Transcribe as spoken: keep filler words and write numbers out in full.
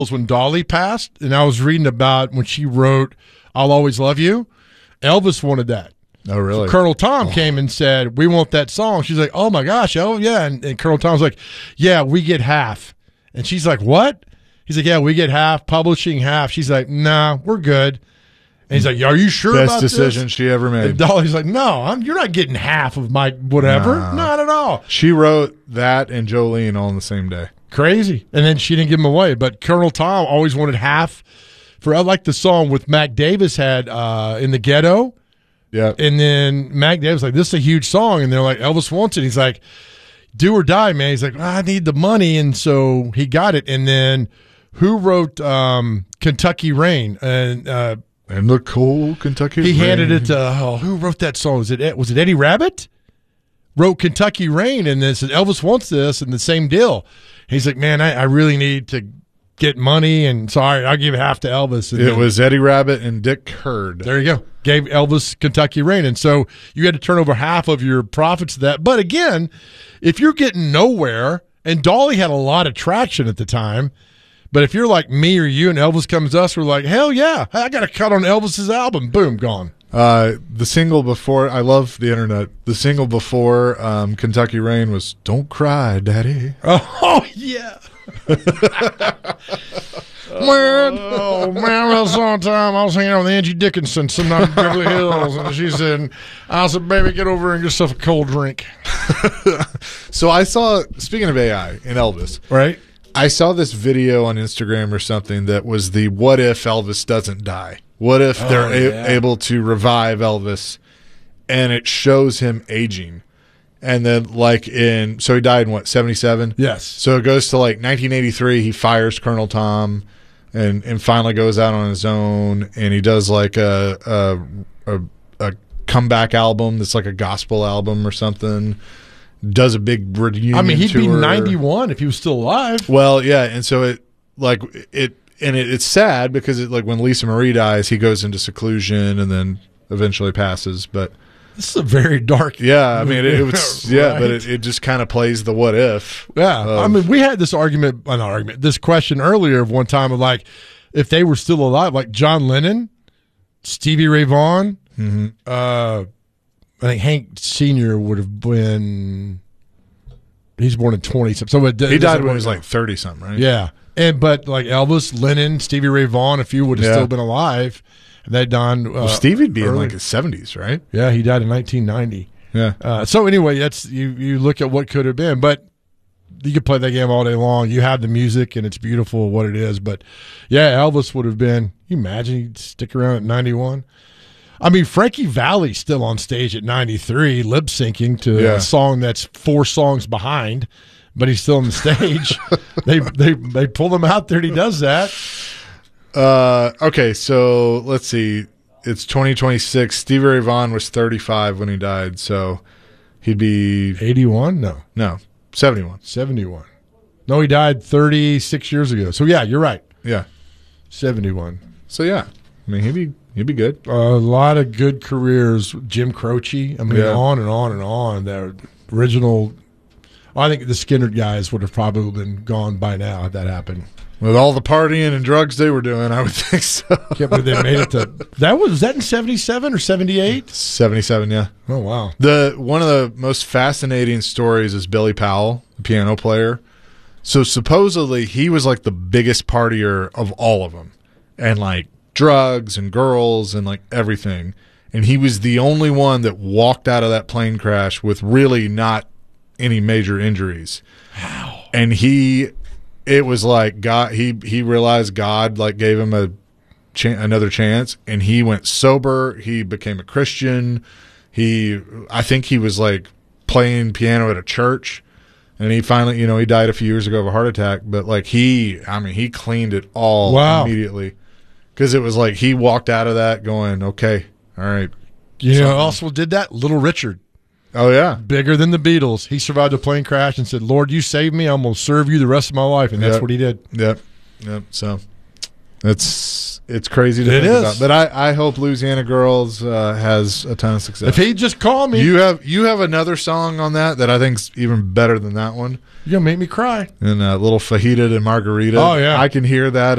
was when Dolly passed, and I was reading about when she wrote "I'll Always Love You." Elvis wanted that. Oh, really? So Colonel Tom oh. came and said, "We want that song." She's like, "Oh my gosh, oh yeah," and, and Colonel Tom's like, "Yeah, we get half," and she's like, "What?" He's like, "Yeah, we get half, publishing half." She's like, "Nah, we're good." And he's like, "Are you sure Best about this?" Best decision she ever made. And Dolly's like, "No, I'm, you're not getting half of my whatever. Nah. Not at all." She wrote that and Jolene all on the same day. Crazy. And then she didn't give him away. But Colonel Tom always wanted half for, I like the song with Mac Davis had uh, In the Ghetto. Yeah. And then Mac Davis was like, "This is a huge song." And they're like, "Elvis wants it." He's like, "Do or die, man." He's like, "I need the money." And so he got it. And then who wrote um, Kentucky Rain? And uh, And the cold Kentucky he rain. handed it to, oh, who wrote that song? Was it was it Eddie Rabbit? Wrote Kentucky Rain, and then said, "Elvis wants this," and the same deal. He's like, "Man, I, I really need to get money, and sorry, I'll give half to Elvis." And it then, was Eddie Rabbit and Dick Hurd. there you go. Gave Elvis Kentucky Rain, and so you had to turn over half of your profits to that. But again, if you're getting nowhere, and Dolly had a lot of traction at the time, but if you're like me or you and Elvis comes to us, we're like, hell yeah, I got a cut on Elvis's album. Boom, gone. Uh, the single before, I love the internet. The single before um, Kentucky Rain was "Don't Cry, Daddy." Oh, yeah. Man, oh man, well, sometime I was hanging out with Angie Dickinson, some night in Beverly Hills, and she said, I said, "Baby, get over and get yourself a cold drink." So I saw, speaking of A I and Elvis, Right? I saw this video on Instagram or something that was the "What if Elvis doesn't die? What if they're Oh, a- yeah. able to revive Elvis?" And it shows him aging. And then, like, in, so he died in what, seventy-seven? Yes. So it goes to like nineteen eighty-three. He fires Colonel Tom, and and finally goes out on his own, and he does like a a a, a comeback album that's like a gospel album or something. Does a big reunion. I mean, he'd be tour. ninety-one if he was still alive. Well, yeah, and so it like it and it, it's sad because it like when Lisa Marie dies, he goes into seclusion and then eventually passes. But This is a very dark. yeah, I mean, it, it was yeah, but Right. it, it just kind of plays the what if. Yeah. of- I mean, we had this argument, an argument, this question earlier of one time of like, if they were still alive, like John Lennon, Stevie Ray Vaughan, mm-hmm. uh, I think Hank Senior would have been. He's born in twenty something. So it, he it died doesn't when he was work like thirty something, right? out. Yeah, and but like Elvis, Lennon, Stevie Ray Vaughan, if you would have Yeah. still been alive, they died. Uh, Well, Stevie'd be in early. like his seventies, right? Yeah, he died in nineteen ninety. Yeah. Uh, so anyway, that's you. You look at what could have been, but you could play that game all day long. You have the music, and it's beautiful what it is. But yeah, Elvis would have been. You imagine he'd stick around at ninety-one. I mean, Frankie Valli's still on stage at ninety-three, lip syncing to Yeah. a song that's four songs behind, but he's still on the stage. they they they pull him out there, and he does that. Uh, okay, so let's see. It's twenty twenty-six. Stevie Ray Vaughan was thirty-five when he died, so he'd be eighty-one? No, no seventy-one. seventy-one. No, he died thirty-six years ago. So yeah, you're right. Yeah. seventy-one. So yeah, I mean he'd be he'd be good. A lot of good careers. Jim Croce. I mean, Yeah. on and on and on. The original. I think the Skinner guys would have probably been gone by now if that happened. With all the partying and drugs they were doing, I would think so. Can't believe they made it to that. Was, was that in seventy-seven or seventy-eight? seventy-seven, yeah. Oh wow. The one of the most fascinating stories is Billy Powell, the piano player. So supposedly he was like the biggest partier of all of them, and like drugs and girls and like everything. And he was the only one that walked out of that plane crash with really not any major injuries. Wow. And he, it was like God. He he realized God like gave him a ch- another chance, and he went sober. He became a Christian. He, I think he was like playing piano at a church, and he finally, you know, he died a few years ago of a heart attack. But like he, I mean, he cleaned it all Wow. immediately because it was like he walked out of that going, okay, all right. You know, Something. who also did that? Little Richard. Oh yeah, Bigger than the Beatles. He survived a plane crash and said, "Lord, you saved me. I'm going to serve you the rest of my life." And that's Yep. what he did. Yep, yep. So it's it's crazy to It think is. about. But I, I hope Louisiana Girls uh, has a ton of success. If he'd just call me, you have you have another song on that that I think's even better than that one. you're going to make me cry. And uh, little fajita and margarita. Oh, yeah. I can hear that